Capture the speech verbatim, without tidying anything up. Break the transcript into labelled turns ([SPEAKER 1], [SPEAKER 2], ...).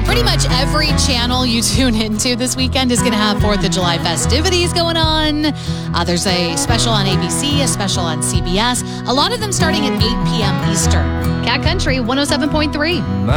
[SPEAKER 1] Pretty much every channel you tune into this weekend is going to have fourth of July festivities going on. Uh, there's a special on A B C, a special on C B S. A lot of them starting at eight p.m. Eastern. Cat Country one oh seven point three.